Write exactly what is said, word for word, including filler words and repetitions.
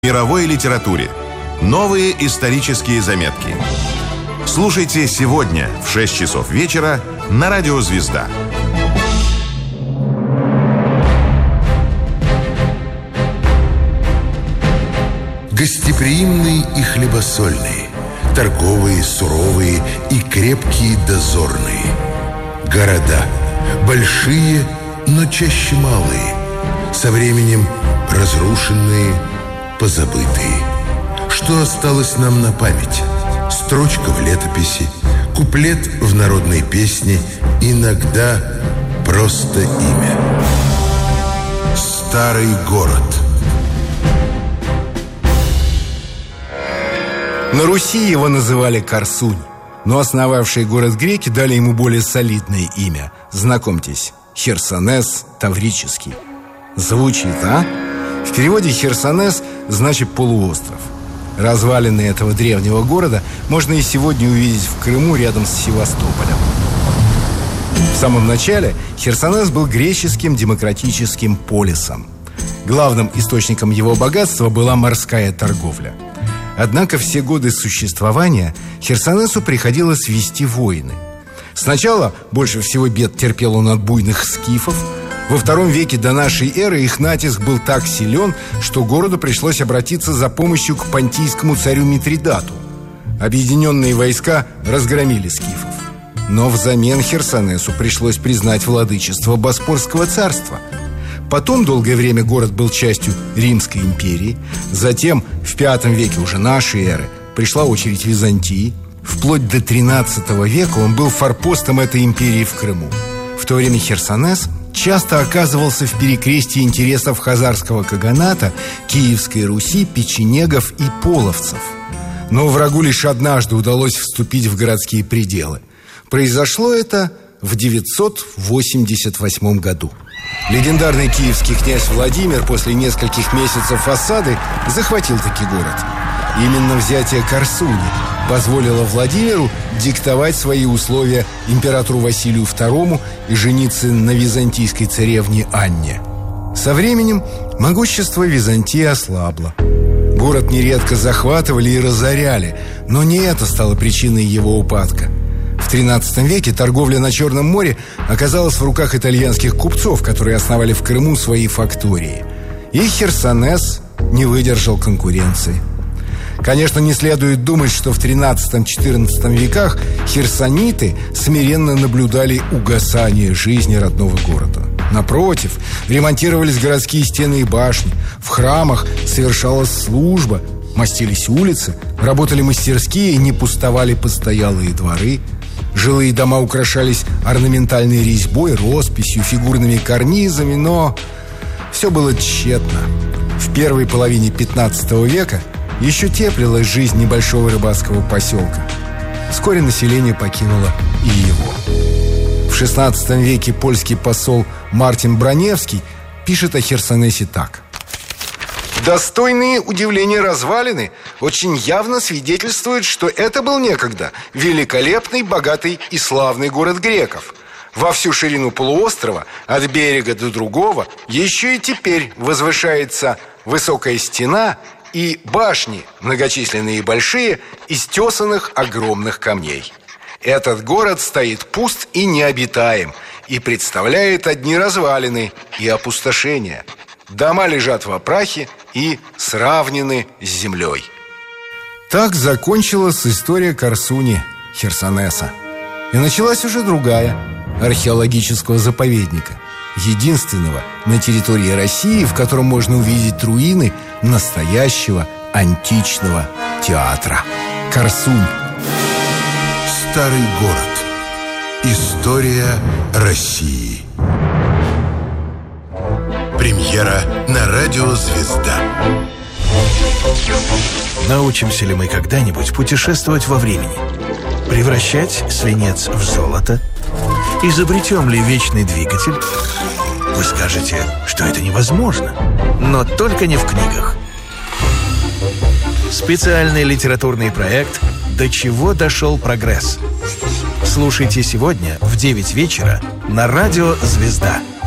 Мировой литературе. Новые исторические заметки. Слушайте сегодня в шесть часов вечера на Радио Звезда. Гостеприимные и хлебосольные, торговые, суровые и крепкие дозорные. Города большие, но чаще малые, со временем разрушенные, позабытые. Что осталось нам на память? Строчка в летописи, куплет в народной песне, иногда просто имя. Старый город. На Руси его называли Корсунь, но основавшие город греки дали ему более солидное имя. Знакомьтесь, Херсонес Таврический. Звучит, а? В переводе Херсонес значит полуостров. Развалины этого древнего города можно и сегодня увидеть в Крыму рядом с Севастополем. В самом начале Херсонес был греческим демократическим полисом. Главным источником его богатства была морская торговля. Однако все годы существования Херсонесу приходилось вести войны. Сначала больше всего бед терпел он от буйных скифов. Во втором веке до нашей эры их натиск был так силен, что городу пришлось обратиться за помощью к понтийскому царю Митридату. Объединенные войска разгромили скифов. Но взамен Херсонесу пришлось признать владычество Боспорского царства. Потом долгое время город был частью Римской империи. Затем, в пятом веке уже нашей эры, пришла очередь Византии. Вплоть до тринадцатого века он был форпостом этой империи в Крыму. В то время Херсонес часто оказывался в перекрестии интересов хазарского каганата, Киевской Руси, печенегов и половцев. Но врагу лишь однажды удалось вступить в городские пределы. Произошло это в девятьсот восемьдесят восьмом году. Легендарный киевский князь Владимир после нескольких месяцев осады захватил таки город. Именно взятие Корсуни позволило Владимиру диктовать свои условия императору Василию второму и жениться на византийской царевне Анне. Со временем могущество Византии ослабло. Город нередко захватывали и разоряли, но не это стало причиной его упадка. В тринадцатом веке торговля на Черном море оказалась в руках итальянских купцов, которые основали в Крыму свои фактории. И Херсонес не выдержал конкуренции. Конечно, не следует думать, что в тринадцатом-четырнадцатом веках херсониты смиренно наблюдали угасание жизни родного города. Напротив, ремонтировались городские стены и башни, в храмах совершалась служба, мостились улицы, работали мастерские, не пустовали постоялые дворы. Жилые дома украшались орнаментальной резьбой, росписью, фигурными карнизами, но все было тщетно. В первой половине пятнадцатого века еще теплилась жизнь небольшого рыбацкого поселка. Вскоре население покинуло и его. В шестнадцатом веке польский посол Мартин Браневский пишет о Херсонесе так: «Достойные удивления развалины очень явно свидетельствуют, что это был некогда великолепный, богатый и славный город греков. Во всю ширину полуострова, от берега до другого, еще и теперь возвышается высокая стена и башни, многочисленные и большие, из тесанных огромных камней. Этот город стоит пуст и необитаем и представляет одни развалины и опустошения. Дома лежат во прахе и сравнены с землей». Так закончилась история Корсуни, Херсонеса. И началась уже другая, археологического заповедника, единственного на территории России, в котором можно увидеть руины настоящего античного театра. Корсунь. Старый город. История России. Премьера на Радио Звезда. Научимся ли мы когда-нибудь путешествовать во времени? Превращать свинец в золото? Изобретем ли вечный двигатель? Вы скажете, что это невозможно, но только не в книгах. Специальный литературный проект «До чего дошел прогресс». Слушайте сегодня в девять вечера на Радио Звезда.